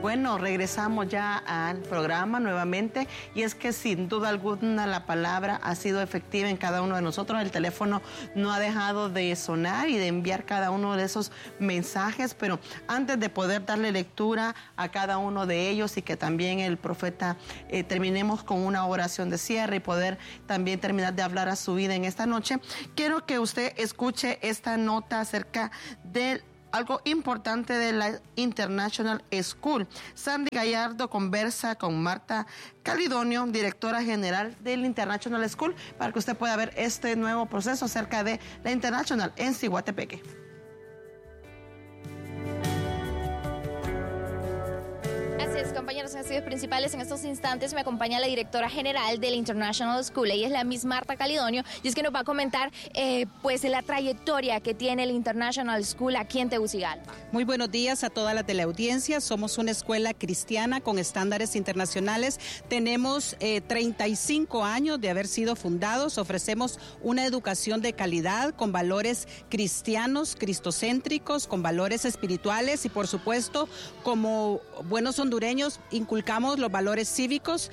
Bueno, regresamos ya al programa nuevamente y es que sin duda alguna la palabra ha sido efectiva en cada uno de nosotros. El teléfono no ha dejado de sonar y de enviar cada uno de esos mensajes, pero antes de poder darle lectura a cada uno de ellos y que también el profeta terminemos con una oración de cierre y poder también terminar de hablar a su vida en esta noche, quiero que usted escuche esta nota acerca de algo importante de la International School. Sandy Gallardo conversa con Marta Calidonio, directora general del International School, para que usted pueda ver este nuevo proceso acerca de la International en Siguatepeque. Compañeros en estudios principales, en estos instantes me acompaña la directora general del International School. Ella es la Miss Marta Calidonio y es que nos va a comentar pues la trayectoria que tiene el International School aquí en Tegucigalpa. Muy buenos días a toda la teleaudiencia. Somos una escuela cristiana con estándares internacionales. Tenemos 35 años de haber sido fundados. Ofrecemos una educación de calidad con valores cristianos, cristocéntricos, con valores espirituales y por supuesto como buenos hondureños inculcamos los valores cívicos.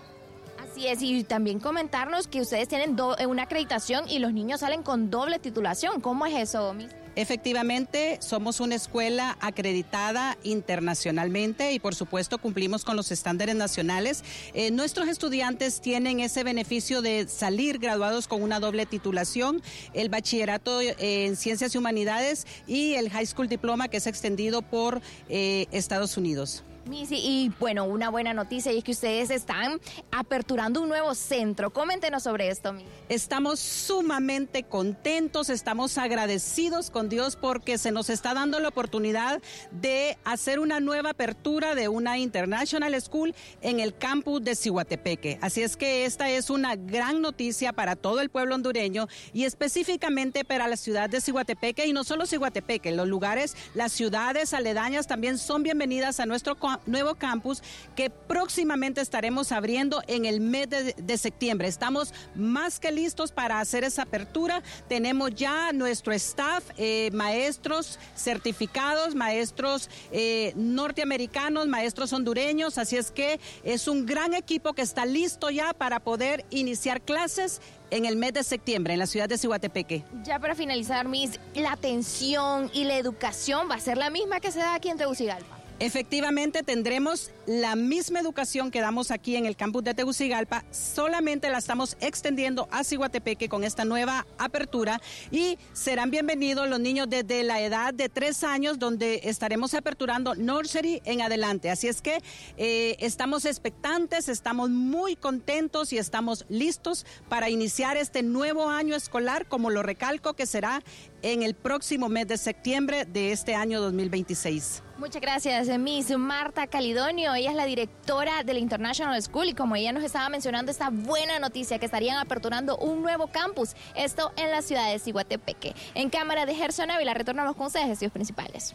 Así es, y también comentarnos que ustedes tienen una acreditación y los niños salen con doble titulación. ¿Cómo es eso, Miss? Efectivamente, somos una escuela acreditada internacionalmente y por supuesto cumplimos con los estándares nacionales. Nuestros estudiantes tienen ese beneficio de salir graduados con una doble titulación, el bachillerato en Ciencias y Humanidades y el High School Diploma que es extendido por Estados Unidos. Missy, y bueno, una buena noticia y es que ustedes están aperturando un nuevo centro. Coméntenos sobre esto, Missy. Estamos sumamente contentos, estamos agradecidos con Dios porque se nos está dando la oportunidad de hacer una nueva apertura de una International School en el campus de Siguatepeque. Así es que esta es una gran noticia para todo el pueblo hondureño y específicamente para la ciudad de Siguatepeque y no solo Siguatepeque, los lugares, las ciudades aledañas también son bienvenidas a nuestro nuevo campus que próximamente estaremos abriendo en el mes de septiembre. Estamos más que listos para hacer esa apertura. Tenemos ya nuestro staff, maestros certificados, maestros norteamericanos, maestros hondureños, así es que es un gran equipo que está listo ya para poder iniciar clases en el mes de septiembre en la ciudad de Siguatepeque. Ya para finalizar, Miss, la atención y la educación va a ser la misma que se da aquí en Tegucigalpa. Efectivamente, tendremos la misma educación que damos aquí en el campus de Tegucigalpa, solamente la estamos extendiendo a Siguatepeque con esta nueva apertura y serán bienvenidos los niños desde la edad de 3 años, donde estaremos aperturando nursery en adelante. Así es que estamos expectantes, estamos muy contentos y estamos listos para iniciar este nuevo año escolar, como lo recalco, que será en el próximo mes de septiembre de este año 2026. Muchas gracias, Miss Marta Calidonio. Ella es la directora del International School y como ella nos estaba mencionando esta buena noticia que estarían aperturando un nuevo campus, esto en la ciudad de Siguatepeque. En cámara de Gerson Ávila, retornamos con ustedes, estudios principales.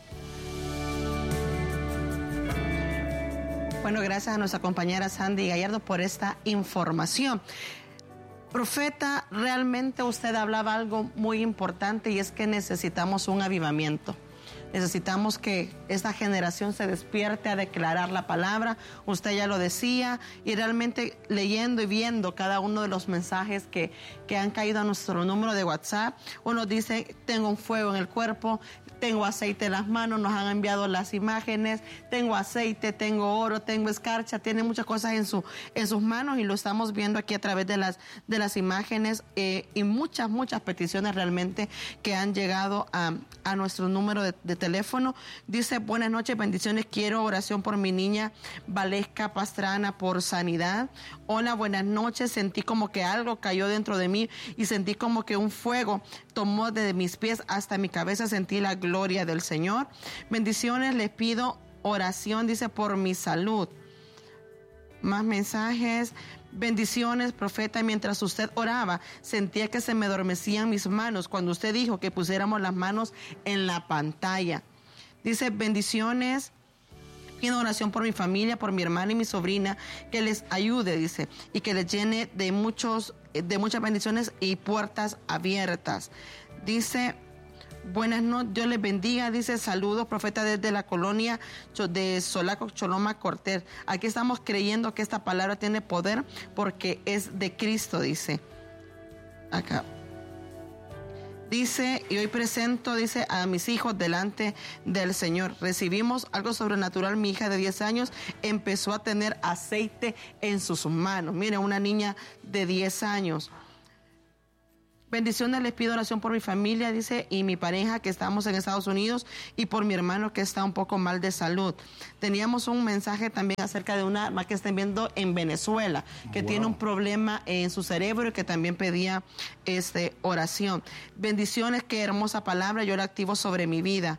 Bueno, gracias a nuestra compañera Sandy Gallardo por esta información. Profeta, realmente usted hablaba algo muy importante y es que necesitamos un avivamiento. Necesitamos que esta generación se despierte a declarar la palabra. Usted ya lo decía, y realmente leyendo y viendo cada uno de los mensajes que han caído a nuestro número de WhatsApp, uno dice, tengo un fuego en el cuerpo, tengo aceite en las manos, nos han enviado las imágenes, tengo aceite, tengo oro, tengo escarcha, tiene muchas cosas en sus manos y lo estamos viendo aquí a través de las imágenes y muchas peticiones realmente que han llegado a nuestro número de teléfono. Dice, buenas noches, bendiciones, quiero oración por mi niña Valesca Pastrana por sanidad. Hola, buenas noches, sentí como que algo cayó dentro de mí y sentí como que un fuego tomó desde mis pies hasta mi cabeza, sentí la gloria del Señor. Bendiciones, les pido oración, dice, por mi salud. Más mensajes. Bendiciones, profeta, mientras usted oraba, sentía que se me adormecían mis manos cuando usted dijo que pusiéramos las manos en la pantalla. Dice, bendiciones, pido oración por mi familia, por mi hermana y mi sobrina, que les ayude, dice, y que les llene de muchas bendiciones y puertas abiertas. Dice, Buenas noches, Dios les bendiga, dice, saludos, profeta desde la colonia de Solaco, Choloma, Cortés. Aquí estamos creyendo que esta palabra tiene poder porque es de Cristo, dice. Acá. Dice, y hoy presento, dice, a mis hijos delante del Señor. Recibimos algo sobrenatural. Mi hija de 10 años empezó a tener aceite en sus manos. Mire, una niña de 10 años. Bendiciones, les pido oración por mi familia, dice, y mi pareja que estamos en Estados Unidos y por mi hermano que está un poco mal de salud. Teníamos un mensaje también acerca de una que estén viendo en Venezuela, que tiene un problema en su cerebro y que también pedía oración. Bendiciones, qué hermosa palabra, yo la activo sobre mi vida.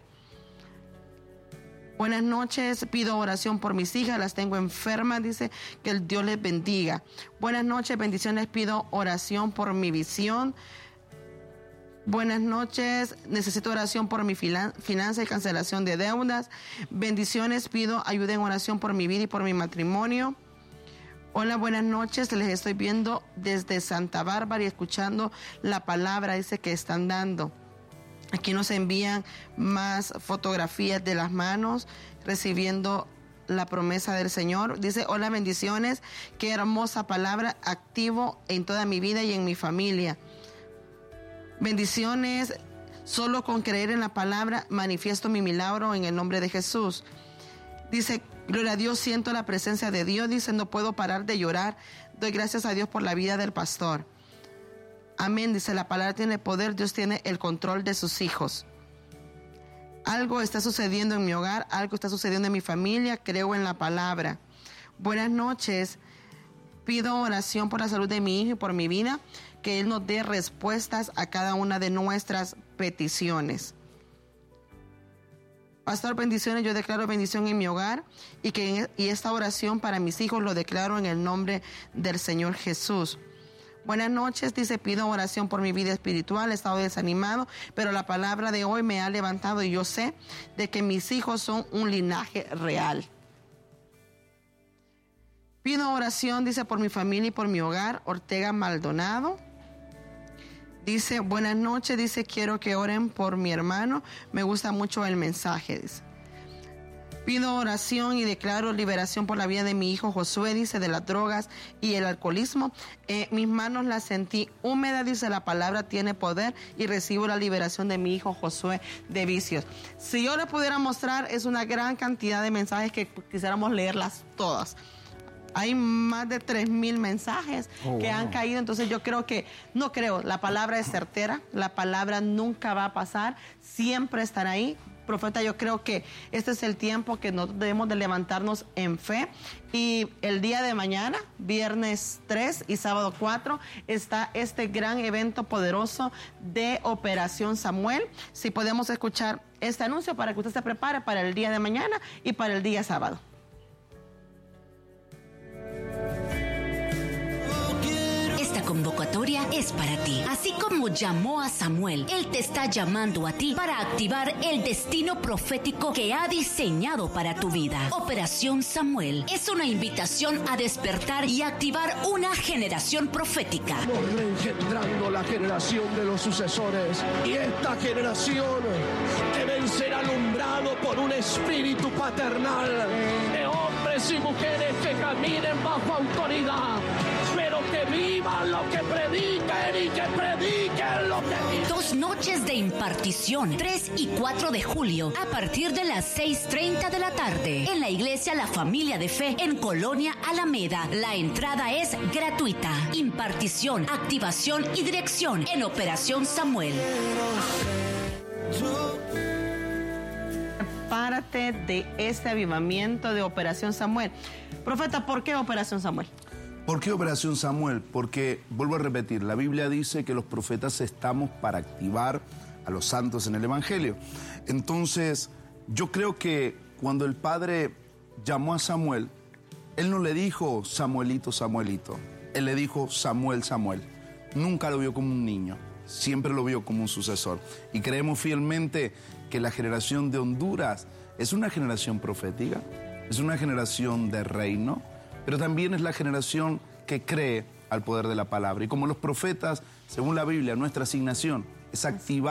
Buenas noches, pido oración por mis hijas, las tengo enfermas, dice, que el Dios les bendiga. Buenas noches, bendiciones, pido oración por mi visión. Buenas noches, necesito oración por mi finanza y cancelación de deudas. Bendiciones, pido ayuda en oración por mi vida y por mi matrimonio. Hola, buenas noches, les estoy viendo desde Santa Bárbara y escuchando la palabra, dice, que están dando. Aquí nos envían más fotografías de las manos, recibiendo la promesa del Señor. Dice, hola, bendiciones, qué hermosa palabra, activo en toda mi vida y en mi familia. Bendiciones, solo con creer en la palabra manifiesto mi milagro en el nombre de Jesús. Dice, gloria a Dios, siento la presencia de Dios. Dice, no puedo parar de llorar. Doy gracias a Dios por la vida del pastor. Amén, dice, la palabra tiene poder, Dios tiene el control de sus hijos. Algo está sucediendo en mi hogar, algo está sucediendo en mi familia, creo en la palabra. Buenas noches, pido oración por la salud de mi hijo y por mi vida, que Él nos dé respuestas a cada una de nuestras peticiones. Pastor, bendiciones, yo declaro bendición en mi hogar y esta oración para mis hijos lo declaro en el nombre del Señor Jesús. Buenas noches, dice, pido oración por mi vida espiritual, he estado desanimado, pero la palabra de hoy me ha levantado y yo sé de que mis hijos son un linaje real. Pido oración, dice, por mi familia y por mi hogar, Ortega Maldonado. Dice, buenas noches, dice, quiero que oren por mi hermano, me gusta mucho el mensaje, dice. Pido oración y declaro liberación por la vida de mi hijo Josué, dice, de las drogas y el alcoholismo. Mis manos las sentí húmedas, dice, la palabra tiene poder y recibo la liberación de mi hijo Josué de vicios. Si yo le pudiera mostrar, es una gran cantidad de mensajes que quisiéramos leerlas todas. Hay más de 3,000 mensajes que han caído, entonces yo creo que, la palabra es certera, la palabra nunca va a pasar, siempre estará ahí. Profeta, yo creo que este es el tiempo que nosotros debemos de levantarnos en fe y el día de mañana, viernes 3 y sábado 4, está este gran evento poderoso de Operación Samuel. Si podemos escuchar este anuncio para que usted se prepare para el día de mañana y para el día sábado. Esta convocatoria es para ti. Así como llamó a Samuel, Él te está llamando a ti para activar el destino profético que ha diseñado para tu vida. Operación Samuel es una invitación a despertar y activar una generación profética. Estamos reengendrando la generación de los sucesores y esta generación debe ser alumbrado por un espíritu paternal de hombres y mujeres que caminen bajo autoridad, pero que vivan lo que prediquen y que prediquen lo que dicen. 2 noches de impartición, 3 y 4 de julio, a partir de las 6:30 de la tarde, en la iglesia La Familia de Fe, en Colonia Alameda. La entrada es gratuita. Impartición, activación y dirección en Operación Samuel. Parte de este avivamiento de Operación Samuel. Profeta, ¿por qué Operación Samuel? ¿Por qué Operación Samuel? Porque, vuelvo a repetir, la Biblia dice que los profetas estamos para activar a los santos en el Evangelio. Entonces, yo creo que cuando el Padre llamó a Samuel, Él no le dijo Samuelito, Samuelito. Él le dijo Samuel, Samuel. Nunca lo vio como un niño, siempre lo vio como un sucesor. Y creemos fielmente que la generación de Honduras es una generación profética, es una generación de reino, pero también es la generación que cree al poder de la palabra. Y como los profetas, según la Biblia, nuestra asignación es activar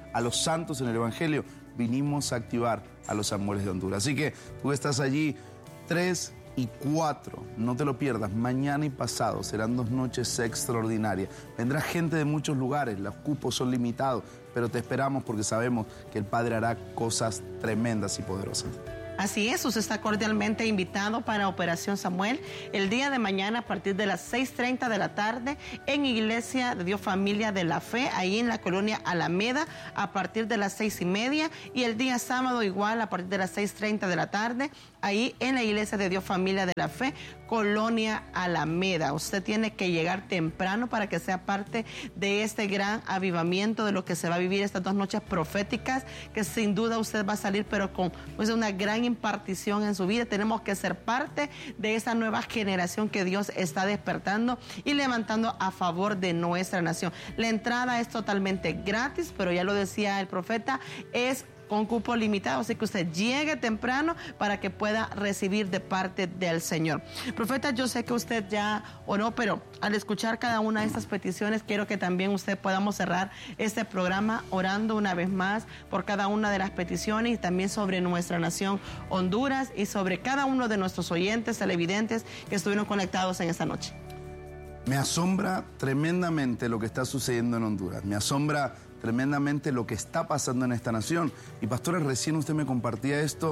a los santos en el Evangelio, vinimos a activar a los Samueles de Honduras. Así que tú estás allí, 3 y 4, no te lo pierdas, mañana y pasado serán 2 noches extraordinarias. Vendrá gente de muchos lugares, los cupos son limitados, pero te esperamos porque sabemos que el Padre hará cosas tremendas y poderosas. Así es, usted está cordialmente invitado para Operación Samuel el día de mañana a partir de las 6:30 de la tarde en Iglesia de Dios Familia de la Fe, ahí en la colonia Alameda, a partir de las 6:30, y el día sábado igual a partir de las 6:30 de la tarde, ahí en la Iglesia de Dios Familia de la Fe, colonia Alameda. Usted tiene que llegar temprano para que sea parte de este gran avivamiento de lo que se va a vivir estas 2 noches proféticas, que sin duda usted va a salir pero con pues, una gran impartición en su vida. Tenemos que ser parte de esa nueva generación que Dios está despertando y levantando a favor de nuestra nación. La entrada es totalmente gratis, pero ya lo decía el profeta, es con cupo limitado, así que usted llegue temprano para que pueda recibir de parte del Señor. Profeta, yo sé que usted ya oró, pero al escuchar cada una de estas peticiones, quiero que también usted podamos cerrar este programa orando una vez más por cada una de las peticiones y también sobre nuestra nación Honduras y sobre cada uno de nuestros oyentes, televidentes que estuvieron conectados en esta noche. Me asombra tremendamente lo que está sucediendo en Honduras. Me asombra tremendamente lo que está pasando en esta nación. Y pastores, recién usted me compartía esto,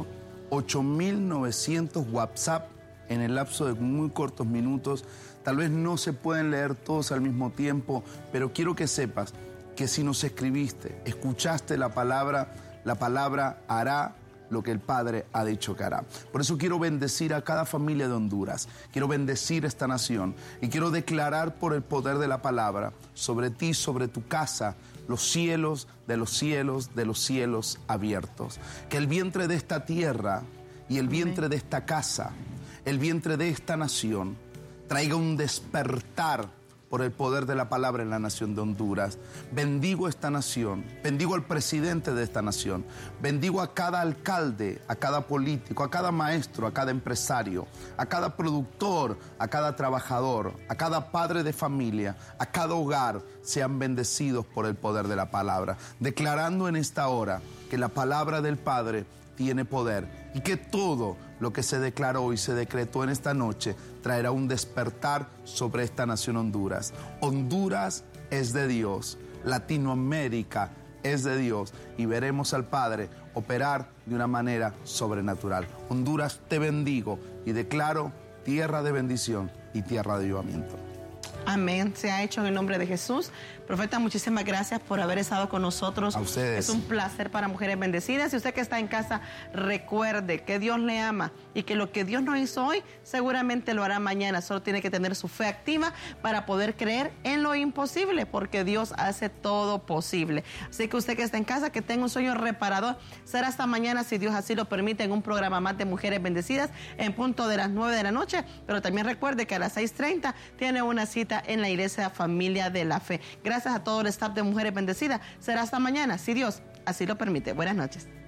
8.900 WhatsApp en el lapso de muy cortos minutos. Tal vez no se pueden leer todos al mismo tiempo, pero quiero que sepas que si nos escribiste, escuchaste la palabra hará lo que el Padre ha dicho que hará. Por eso quiero bendecir a cada familia de Honduras, quiero bendecir esta nación y quiero declarar por el poder de la palabra sobre ti, sobre tu casa, los cielos de los cielos de los cielos abiertos. Que el vientre de esta tierra y el vientre de esta casa, el vientre de esta nación, traiga un despertar por el poder de la palabra en la nación de Honduras. Bendigo esta nación, bendigo al presidente de esta nación, bendigo a cada alcalde, a cada político, a cada maestro, a cada empresario, a cada productor, a cada trabajador, a cada padre de familia, a cada hogar, sean bendecidos por el poder de la palabra, declarando en esta hora que la palabra del Padre tiene poder y que todo lo que se declaró y se decretó en esta noche traerá un despertar sobre esta nación Honduras. Honduras es de Dios, Latinoamérica es de Dios y veremos al Padre operar de una manera sobrenatural. Honduras, te bendigo y declaro tierra de bendición y tierra de avivamiento. Amén, se ha hecho en el nombre de Jesús. Profeta, muchísimas gracias por haber estado con nosotros. A ustedes. Es un placer para Mujeres Bendecidas. Y usted que está en casa, recuerde que Dios le ama y que lo que Dios no hizo hoy, seguramente lo hará mañana. Solo tiene que tener su fe activa para poder creer en lo imposible, porque Dios hace todo posible. Así que usted que está en casa, que tenga un sueño reparador. Será hasta mañana, si Dios así lo permite, en un programa más de Mujeres Bendecidas, en punto de las 9 de la noche. Pero también recuerde que a las 6:30 tiene una cita en la Iglesia Familia de la Fe. Gracias a todo el staff de Mujeres Bendecidas. Será hasta mañana, si Dios así lo permite. Buenas noches.